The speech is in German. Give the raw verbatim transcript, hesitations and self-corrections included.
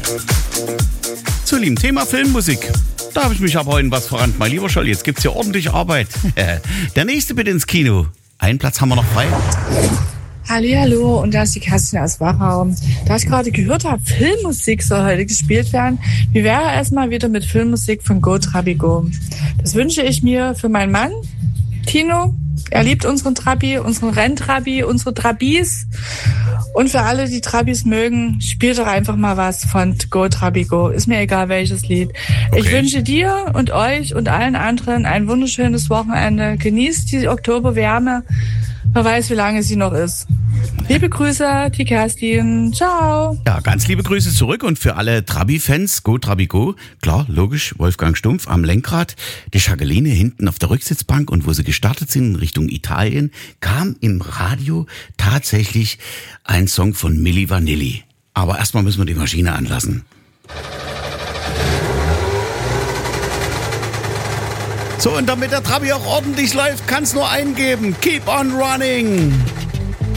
Zu lieben Thema Filmmusik. Da habe ich mich aber heute was verrannt, mein lieber Scholl. Jetzt gibt's hier ordentlich Arbeit. Der nächste bitte ins Kino. Einen Platz haben wir noch frei. Hallihallo, und da ist die Kerstin aus Wachau. Da ich gerade gehört habe, Filmmusik soll heute gespielt werden, wie wäre es mal wieder mit Filmmusik von Go Trabi Go? Das wünsche ich mir für meinen Mann, Tino. Er liebt unseren Trabi, unseren Renntrabi, unsere Trabis. Und für alle, die Trabis mögen, spielt doch einfach mal was von Go Trabi Go. Ist mir egal, welches Lied. Okay. Ich wünsche dir und euch und allen anderen ein wunderschönes Wochenende. Genießt die Oktoberwärme. Wer weiß, wie lange sie noch ist. Liebe Grüße, die Kerstin. Ciao. Ja, ganz liebe Grüße zurück und für alle Trabi-Fans, Go Trabi Go. Klar, logisch, Wolfgang Stumpf am Lenkrad, die Jacqueline hinten auf der Rücksitzbank, und wo sie gestartet sind in Richtung Italien, kam im Radio tatsächlich ein Song von Milli Vanilli. Aber erstmal müssen wir die Maschine anlassen. So, und damit der Trabi auch ordentlich läuft, kann's nur eingeben. Keep on running.